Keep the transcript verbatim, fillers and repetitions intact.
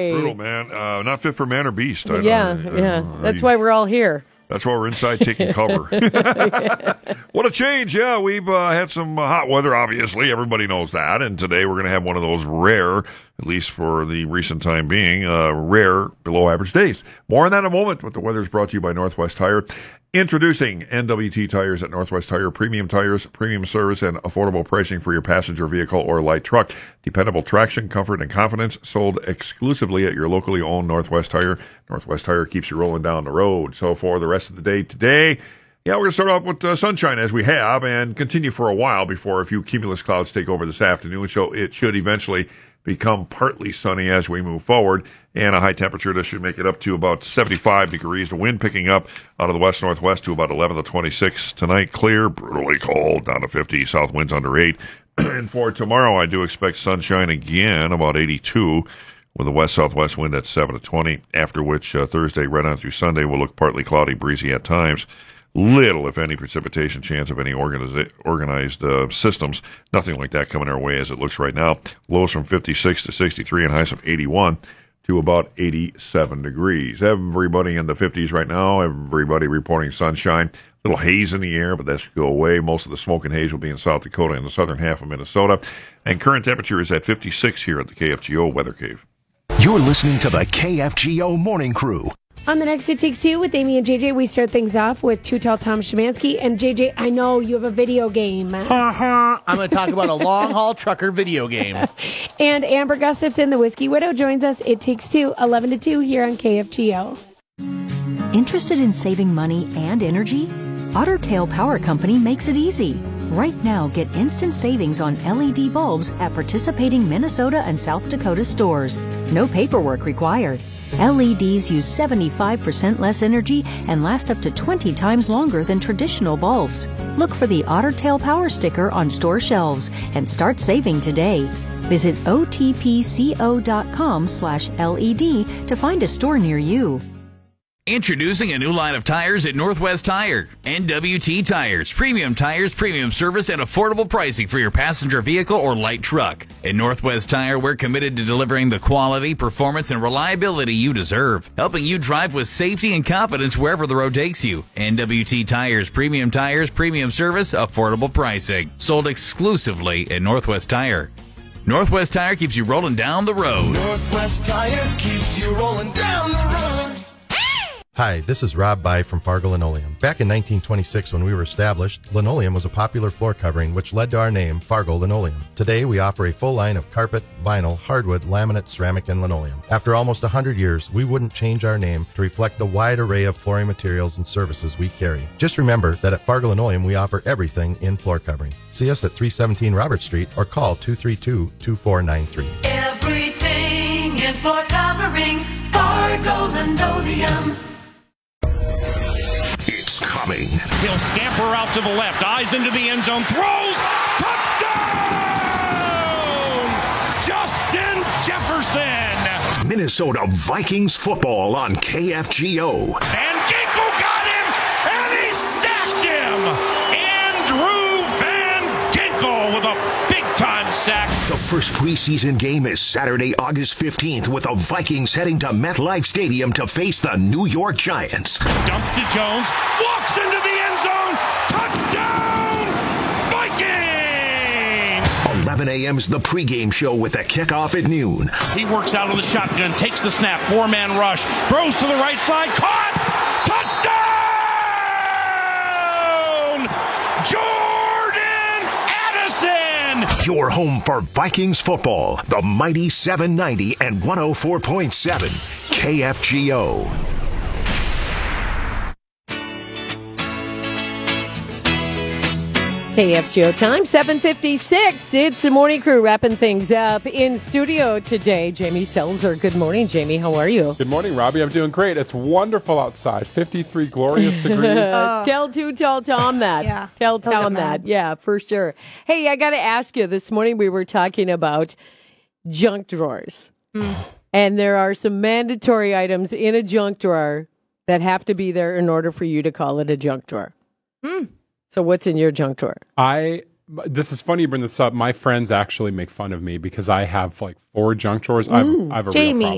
It's brutal, man. Uh, not fit for man or beast. I yeah, don't, yeah. Uh, That's why we're all here. That's why we're inside taking cover. What a change. Yeah, we've uh, had some uh, hot weather, obviously. Everybody knows that. And today we're going to have one of those rare, at least for the recent time being, uh, rare below average days. More on that in a moment, but the weather is brought to you by Northwest Tire. Introducing N W T Tires at Northwest Tire. Premium tires, premium service, and affordable pricing for your passenger vehicle or light truck. Dependable traction, comfort, and confidence. Sold exclusively at your locally owned Northwest Tire. Northwest Tire keeps you rolling down the road. So for the rest of the day today, yeah, we're going to start off with uh, sunshine as we have and continue for a while before a few cumulus clouds take over this afternoon. So it should eventually become partly sunny as we move forward, and a high temperature that should make it up to about seventy-five degrees. The wind picking up out of the west-northwest to about eleven to twenty-six. Tonight, clear, brutally cold, down to fifty, south winds under eight. And for tomorrow, I do expect sunshine again, about eighty-two, with a west-southwest wind at seven to twenty, after which uh, Thursday right on through Sunday will look partly cloudy, breezy at times. Little, if any, precipitation chance of any organiz- organized uh, systems. Nothing like that coming our way as it looks right now. Lows from fifty-six to sixty-three and highs from eighty-one to about eighty-seven degrees. Everybody in the fifties right now. Everybody reporting sunshine. Little haze in the air, but that should go away. Most of the smoke and haze will be in South Dakota and the southern half of Minnesota. And current temperature is at fifty-six here at the K F G O Weather Cave. You're listening to the K F G O Morning Crew. On the next It Takes Two with Amy and J J, we start things off with Too Tall Tom Szymanski. And J J, I know you have a video game. Uh-huh. I'm going to talk about a long-haul trucker video game. And Amber Gustafson, the Whiskey Widow, joins us. It Takes Two, eleven to two here on K F G O. Interested in saving money and energy? Otter Tail Power Company makes it easy. Right now, get instant savings on L E D bulbs at participating Minnesota and South Dakota stores. No paperwork required. L E Ds use seventy-five percent less energy and last up to twenty times longer than traditional bulbs. Look for the Otter Tail Power sticker on store shelves and start saving today. Visit otpco.com slash LED to find a store near you. Introducing a new line of tires at Northwest Tire. N W T Tires. Premium tires, premium service, and affordable pricing for your passenger vehicle or light truck. At Northwest Tire, we're committed to delivering the quality, performance, and reliability you deserve, helping you drive with safety and confidence wherever the road takes you. N W T Tires. Premium tires, premium service, affordable pricing. Sold exclusively at Northwest Tire. Northwest Tire keeps you rolling down the road. Northwest Tire keeps you rolling down the road. Hi, this is Rob By from Fargo Linoleum. Back in nineteen twenty-six, when we were established, linoleum was a popular floor covering, which led to our name, Fargo Linoleum. Today, we offer a full line of carpet, vinyl, hardwood, laminate, ceramic, and linoleum. After almost one hundred years, we wouldn't change our name to reflect the wide array of flooring materials and services we carry. Just remember that at Fargo Linoleum, we offer everything in floor covering. See us at three seventeen Robert Street or call two three two, two four nine three. Everything in floor covering, Fargo Linoleum. It's coming. He'll scamper out to the left, eyes into the end zone, throws, touchdown! Justin Jefferson! Minnesota Vikings football on K F G O. And Ginkel got him, and he stashed him! Andrew Van Ginkel with a big-time sack. The first preseason game is Saturday, August fifteenth, with the Vikings heading to MetLife Stadium to face the New York Giants. Dumps to Jones, walks into the end zone, touchdown, Vikings! eleven a.m. is the pregame show with the kickoff at noon. He works out of the shotgun, takes the snap, four-man rush, throws to the right side, caught, touchdown! Jordan Addison! Your home for Vikings football, the mighty seven ninety and one oh four point seven K F G O. K F G O time, seven fifty-six. It's the morning crew wrapping things up in studio today. Jamie Selzer. Good morning, Jamie. How are you? Good morning, Robbie. I'm doing great. It's wonderful outside. fifty-three glorious degrees. uh, tell Too Tall Tom that. yeah. Tell Tom that. Yeah, for sure. Hey, I got to ask you, this morning we were talking about junk drawers. Mm. And there are some mandatory items in a junk drawer that have to be there in order for you to call it a junk drawer. Mm. So what's in your junk drawer? I, this is funny you bring this up. My friends actually make fun of me because I have like four junk drawers. Mm. I've, I have a Jamie. real problem.